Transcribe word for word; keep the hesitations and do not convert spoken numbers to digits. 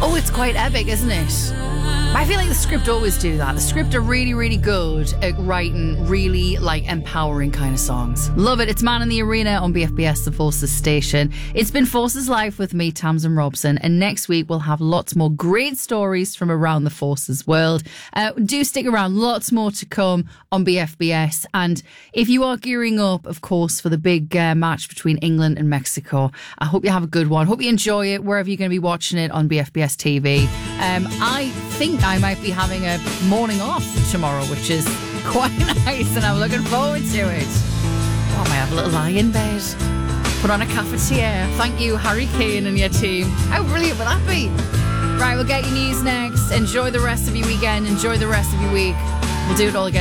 Oh, it's quite epic, isn't it? I feel like the script always do that. The script are really, really good at writing really, like, empowering kind of songs. Love it. It's Man in the Arena on B F B S, the Forces station. It's been Forces Live with me, Tamsin Robson, and next week we'll have lots more great stories from around the Forces world. Uh, do stick around. Lots more to come on B F B S. And if you are gearing up, of course, for the big uh, match between England and Mexico, I hope you have a good one. Hope you enjoy it wherever you're going to be watching it on B F B S T V. Um, I think I might be having a morning off tomorrow, which is quite nice, and I'm looking forward to it. Oh, I might have a little lie in bed, put on a cafetiere. Thank you, Harry Kane and your team. How brilliant will that be? Right, we'll get your news next. Enjoy the rest of your weekend. Enjoy the rest of your week. We'll do it all again